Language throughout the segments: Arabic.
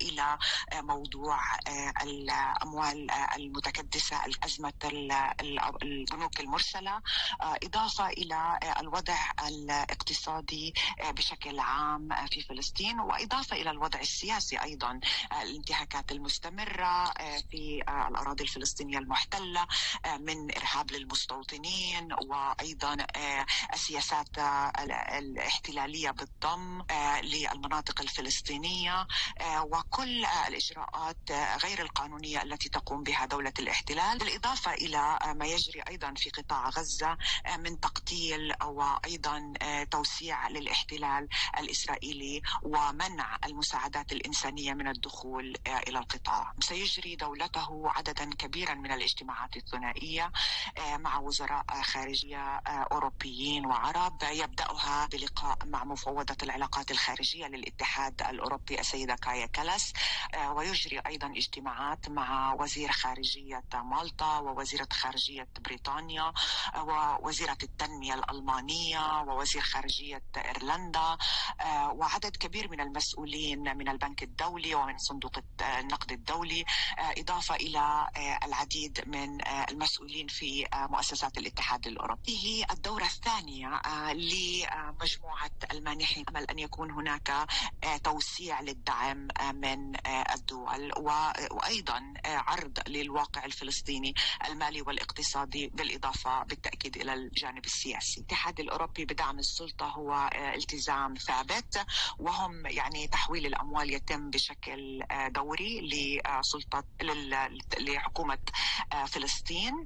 إلى موضوع الأموال المتكدسة، أزمة البنوك المرسلة، إضافة إلى الوضع الاقتصادي بشكل عام في فلسطين، وإضافة إلى الوضع السياسي أيضا، الانتهاكات المستمرة في الأراضي الفلسطينية المحتلة من إرهاب للمستوطنين، وأيضا السياسات الاحتلالية بالضم للمناطق الفلسطينية، وكل الإجراءات غير القانونية التي تقوم بها دولة الاحتلال، بالإضافة إلى ما يجري أيضا في قطاع غزة من تقتيل وأيضا توسيع للاحتلال الإسرائيلي ومنع المساعدات الإنسانية من الدخول إلى القطاع. سيجري دولته عددا كبيرا من الاجتماعات الثنائية مع وزراء خارجية أوروبيين وعرب، يبدأها بلقاء مع مفوضة العلاقات الخارجية للاتحاد الأوروبي السيدة كايا كالاس، ويجري أيضا اجتماعات مع وزير خارجية مالطا ووزيرة خارجية بريطانيا ووزيرة التنمية الألمانية ووزير خارجية إيرلندا، وعدد كبير من المسؤولين من البنك الدولي ومن صندوق النقد الدولي، إضافة إلى العديد من المسؤولين في مؤسسات الاتحاد الأوروبي. هي الدورة الثانية لمجموعة المانحين، أمل أن يكون هناك توسيع للدعم من الدول، وأيضا عرض للواقع الفلسطيني المالي والاقتصادي، بالإضافة بالتأكيد إلى الجانب السياسي. الاتحاد الأوروبي بدعم السلطة هو التزام ثابت، وهم يعني تحويل الأموال يتم بشكل دوري لسلطة لحكومة فلسطين،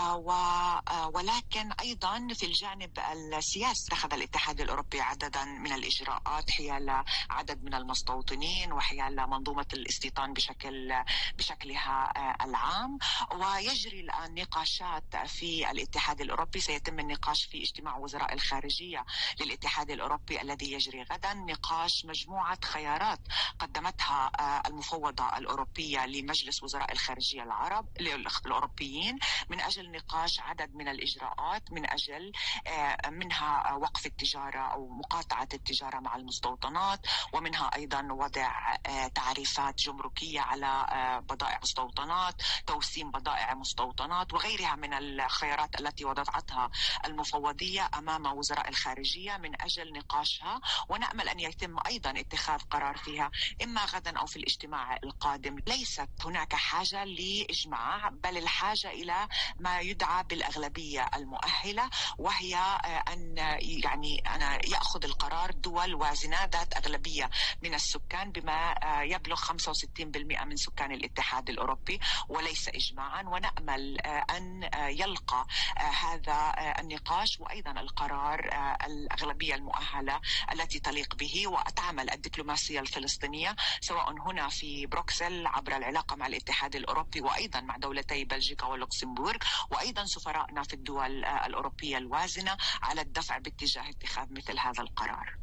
ولكن أيضا في الجانب السياسي اتخذ الاتحاد الأوروبي عددا من الإجراءات حيال عدد من المستوطنين وحيال منظومة الاستيطان بشكلها العام، ويجري الآن نقاشات في الاتحاد الأوروبي. سيتم النقاش في اجتماع وزراء الخارجية للاتحاد الأوروبي الذي يجري غدا، نقاش مجموعة خيارات قدمتها المفوضة الأوروبية لمجلس وزراء الخارجية الأوروبيين من أجل نقاش عدد من الإجراءات، من أجل منها وقف التجارة أو مقاطعة التجارة مع المستوطنات، ومنها أيضا وضع تعريفات جمركية على بضائع مستوطنات، توسيم بضائع مستوطنات، وغيرها من الخيارات التي وضعتها المفوضية أمام وزراء الخارجية من أجل نقاشها، ونأمل أن يتم أيضا اتخاذ قرار فيها إما غدا أو في الاجتماع القادم. ليست هناك حاجة لإجماع، بل الحاجة إلى ما يدعى بالأغلبية المؤهلة، وهي أن أنا يأخذ القرار دول وازنة ذات أغلبية من السكان بما يبلغ 65% من سكان الاتحاد الأوروبي، وليس إجماعا. ونأمل أن يلقى هذا النقاش وأيضا القرار الأغلبية المؤهلة التي تليق به، وتعمل الدبلوماسية الفلسطينية سواء هنا في بروكسل عبر العلاقة مع الاتحاد الأوروبي وأيضا مع دولتي بلجيكا ولوكسمبورغ، وأيضا سفرائنا في الدول الأوروبية الوازنة على الدفع باتجاه اتخاذ مثل هذا القرار.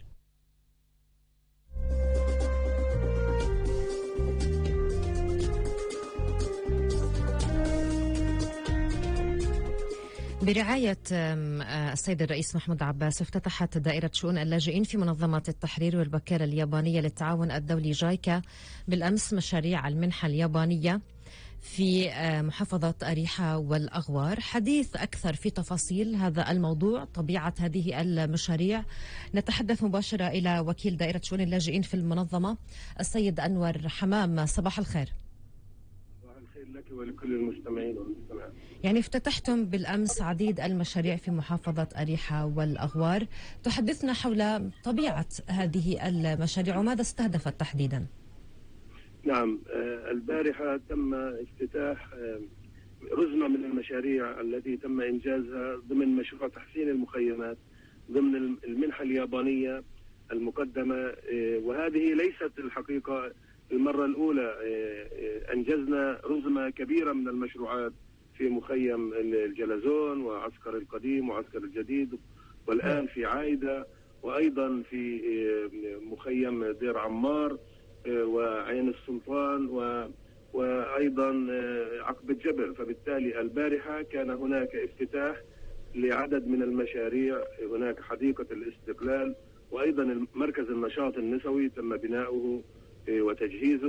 برعاية السيد الرئيس محمود عباس، افتتحت دائرة شؤون اللاجئين في منظمة التحرير والوكالة اليابانية للتعاون الدولي جايكا بالأمس مشاريع المنحة اليابانية في محافظة أريحة والأغوار. حديث أكثر في تفاصيل هذا الموضوع، طبيعة هذه المشاريع، نتحدث مباشرة إلى وكيل دائرة شؤون اللاجئين في المنظمة السيد أنور حمام. صباح الخير. لك ولكل المستمعين والمستمعات. يعني افتتحتم بالأمس عديد المشاريع في محافظة أريحة والأغوار، تحدثنا حول طبيعة هذه المشاريع وماذا استهدفت تحديدا؟ نعم، البارحة تم افتتاح رزمة من المشاريع التي تم إنجازها ضمن مشروع تحسين المخيمات ضمن المنحة اليابانية المقدمة، وهذه ليست الحقيقة المرة الأولى. أنجزنا رزمة كبيرة من المشروعات في مخيم الجلزون وعسكر القديم وعسكر الجديد، والآن في عايدة، وأيضا في مخيم دير عمار وعين السلطان وأيضا عقبة جبل. فبالتالي البارحة كان هناك افتتاح لعدد من المشاريع. هناك حديقة الاستقلال، وأيضا مركز النشاط النسوي تم بناؤه وتجهيزه.